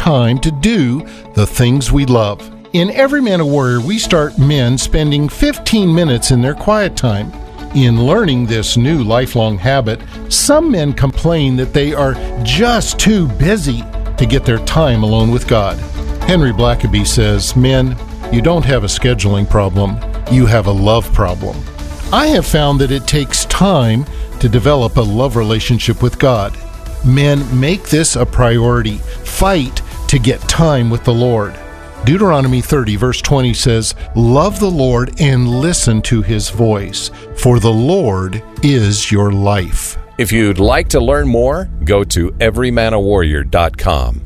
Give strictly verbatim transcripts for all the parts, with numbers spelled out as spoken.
time to do the things we love. In Every Man a Warrior, we start men spending fifteen minutes in their quiet time. In learning this new lifelong habit, some men complain that they are just too busy to get their time alone with God. Henry Blackaby says, "Men, you don't have a scheduling problem, you have a love problem." I have found that it takes time to develop a love relationship with God. Men, make this a priority. Fight to get time with the Lord. Deuteronomy thirty, verse twenty says, "Love the Lord and listen to His voice, for the Lord is your life." If you'd like to learn more, go to every man a warrior dot com.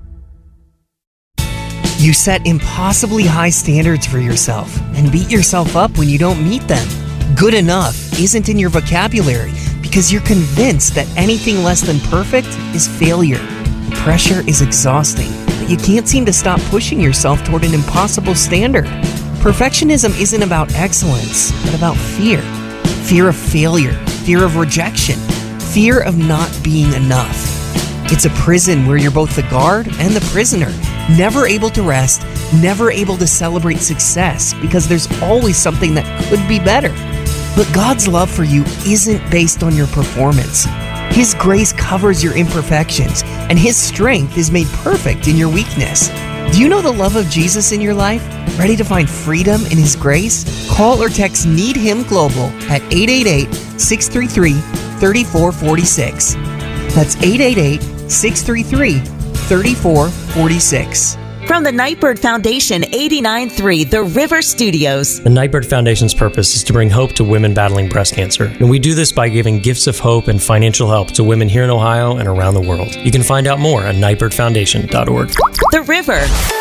You set impossibly high standards for yourself and beat yourself up when you don't meet them. Good enough isn't in your vocabulary because you're convinced that anything less than perfect is failure. The pressure is exhausting, but you can't seem to stop pushing yourself toward an impossible standard. Perfectionism isn't about excellence, but about fear. Fear of failure, fear of rejection, fear of not being enough. It's a prison where you're both the guard and the prisoner, never able to rest, never able to celebrate success because there's always something that could be better. But God's love for you isn't based on your performance. His grace covers your imperfections, and His strength is made perfect in your weakness. Do you know the love of Jesus in your life? Ready to find freedom in His grace? Call or text Need Him Global at eight eight eight, six three three, three four four six. That's eight eight eight, six three three, three four four six. From the Nightbird Foundation, eighty-nine point three The River Studios. The Nightbird Foundation's purpose is to bring hope to women battling breast cancer. And we do this by giving gifts of hope and financial help to women here in Ohio and around the world. You can find out more at nightbird foundation dot org. The River.